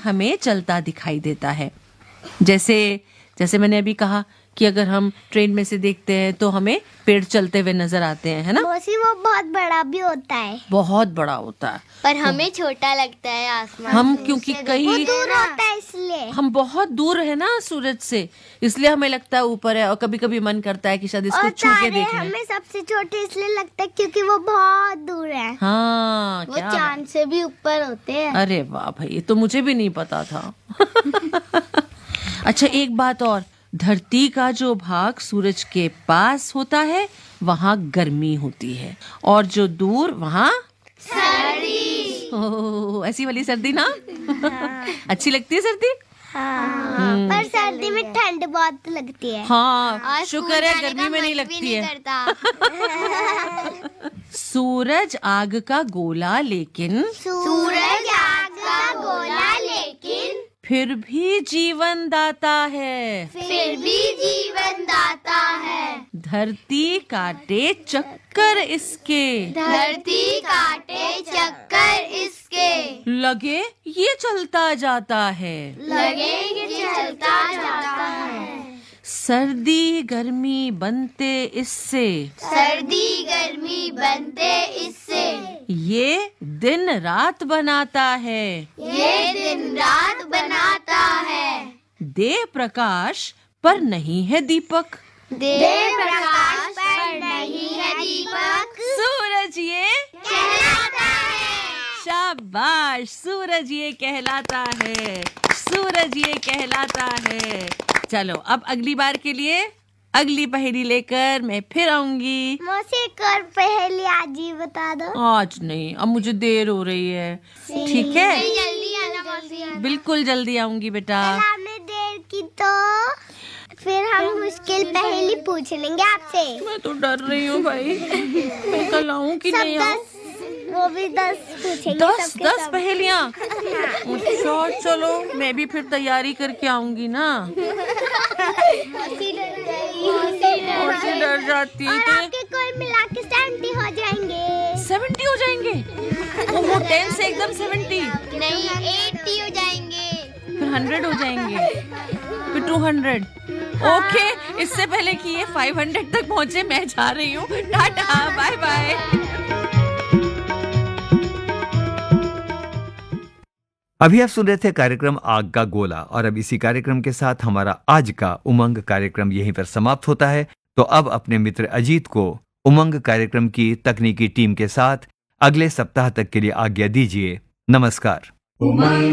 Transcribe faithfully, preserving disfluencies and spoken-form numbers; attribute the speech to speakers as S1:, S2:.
S1: हमें चलता दिखाई देता है। जैसे जैसे मैंने अभी कहा कि अगर हम ट्रेन में से देखते हैं तो हमें पेड़ चलते हुए नजर आते हैं, है ना?
S2: मौसी वो बहुत बड़ा भी होता है।
S1: बहुत बड़ा होता है,
S3: पर हमें छोटा लगता है आसमान।
S1: हम क्योंकि कई
S2: वो दूर होता है इसलिए।
S1: हम बहुत दूर है ना सूरज से, इसलिए हमें लगता है ऊपर है। और कभी कभी मन करता है कि शायद इसको
S2: और
S1: छू के
S2: तारे
S1: देख लें।
S2: हमें सबसे छोटे इसलिए लगता है क्योंकि वो बहुत दूर है।
S1: हाँ,
S3: वो
S1: क्या
S3: चांद से भी ऊपर होते हैं।
S1: अरे वाह भाई, ये तो मुझे भी नहीं पता था। अच्छा, एक बात और, धरती का जो भाग सूरज के पास होता है वहाँ गर्मी होती है, और जो दूर वहाँ सर्दी। ओह, ऐसी वाली सर्दी ना।
S2: हाँ।
S1: अच्छी लगती है सर्दी।
S2: हाँ। पर सर्दी में ठंड बहुत लगती है।
S1: हाँ,
S3: और
S1: शुक्र है
S3: स्कूल जाने
S1: गर्मी
S3: का
S1: में नहीं
S3: मन
S1: लगती
S3: भी
S1: है।
S3: नहीं करता।
S1: सूरज आग का गोला लेकिन
S2: सूरज आग का गोला लेकिन
S1: फिर भी जीवन दाता है।
S3: फिर भी जीवन दाता है।
S1: धरती काटे चक्कर इसके,
S3: धरती काटे चक्कर इसके,
S1: लगे ये चलता जाता है।
S3: लगे ये चलता जाता है।
S1: सर्दी गर्मी बनते इससे,
S3: सर्दी गर्मी बनते इससे,
S1: ये दिन रात बनाता है।
S3: ये दिन रात बनाता है।
S1: दे प्रकाश पर नहीं है दीपक,
S3: दे प्रकाश पर नहीं है दीपक,
S1: सूरज ये
S3: कहलाता है।
S1: शाबाश, सूरज ये कहलाता है, सूरज ये कहलाता है। चलो, अब अगली बार के लिए अगली पहेली लेकर मैं फिर आऊंगी।
S2: मौसी एक और पहेली आज ही बता दो।
S1: आज नहीं, अब मुझे देर हो रही है। ठीक है,
S3: जल्दी आना मौसी।
S1: बिल्कुल जल्दी आऊंगी बेटा।
S2: अगर आपने देर की तो फिर हम मुश्किल पहेली पूछ लेंगे आपसे।
S1: मैं तो डर रही हूँ भाई, मैं कल आऊँ कि
S2: सब
S1: नहीं आऊँ?
S2: दस, वो भी दस पूछेंगे।
S1: दस
S2: सबके
S1: दस
S2: सब।
S1: पहेलियाँ। अच्छा, चलो मैं भी फिर तैयारी करके आऊंगी ना।
S2: मौसी डर गई।
S1: मौसी डर जाती है
S2: और
S1: तो
S2: आपके कुल मिला के सेवेंटी हो जाएंगे।
S1: सेवेंटी हो जाएंगे। ओहो, टेन से एकदम सेवेंटी,
S3: नहीं, एट्टी हो जाएंगे।
S1: फिर हंड्रेड हो जाएंगे, फिर टू हंड्रेड। ओके, इससे पहले कि ये फाइव हंड्रेड तक पहुंचे मैं जा रही हूँ। Tata, bye bye.
S4: अभी आप सुन रहे थे कार्यक्रम आग का गोला, और अब इसी कार्यक्रम के साथ हमारा आज का उमंग कार्यक्रम यहीं पर समाप्त होता है। तो अब अपने मित्र अजीत को उमंग कार्यक्रम की तकनीकी टीम के साथ अगले सप्ताह तक के लिए आज्ञा दीजिए। नमस्कार।